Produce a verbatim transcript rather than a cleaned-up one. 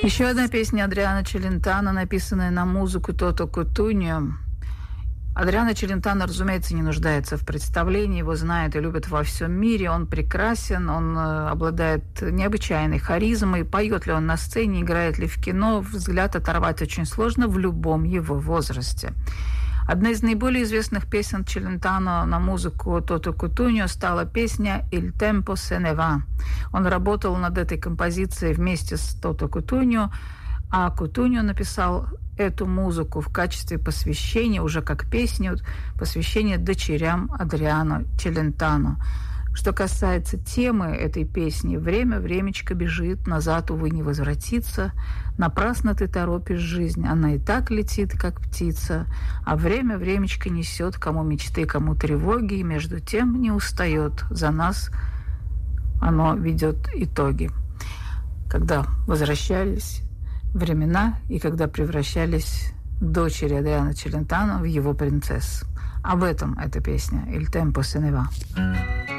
Еще одна песня Адриано Челентано, написанная на музыку Тото Кутуньо. Адриано Челентано, разумеется, не нуждается в представлении, его знают и любят во всем мире, он прекрасен, он обладает необычайной харизмой, поет ли он на сцене, играет ли в кино, взгляд оторвать очень сложно в любом его возрасте. Одна из наиболее известных песен Челентано на музыку Тото Кутуньо стала песня «Il tempo se ne va». Он работал над этой композицией вместе с Тото Кутуньо, а Кутуньо написал эту музыку в качестве посвящения, уже как песню, посвящения дочерям Адриано Челентано. Что касается темы этой песни, время, времечко бежит, назад, увы, не возвратится. Напрасно ты торопишь жизнь, она и так летит, как птица. А время, времечко несет, кому мечты, кому тревоги, и между тем не устает. За нас оно ведет итоги. Когда возвращались времена и когда превращались дочери Адриано Челентано в его принцесс. Об этом эта песня «Il tempo se ne va».